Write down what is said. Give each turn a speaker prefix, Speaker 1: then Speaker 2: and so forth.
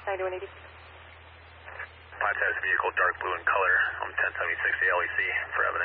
Speaker 1: 9180.
Speaker 2: 5 vehicle, dark blue in color, 1076 the LEC for evidence.